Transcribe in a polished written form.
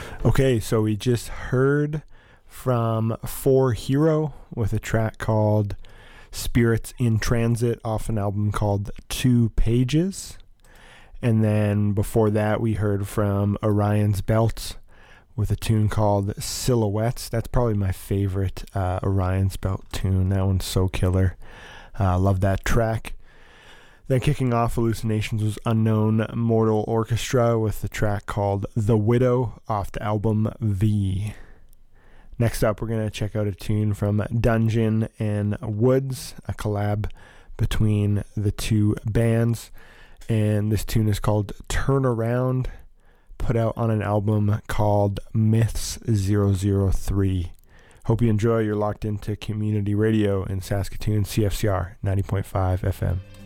Okay, so we just heard from For Hero with a track called Spirits in Transit off an album called 2 Pages. And then before that, we heard from Orion's Belt with a tune called Silhouettes. That's probably my favorite Orion's Belt tune. That one's so killer. Love that track. Then kicking off Hallucinations was Unknown Mortal Orchestra with the track called The Widow off the album V. Next up, we're going to check out a tune from Dungeon and Woods, a collab between the two bands. And this tune is called Turn Around, put out on an album called Myths 003. Hope you enjoy. You're locked into community radio in Saskatoon, CFCR 90.5 FM.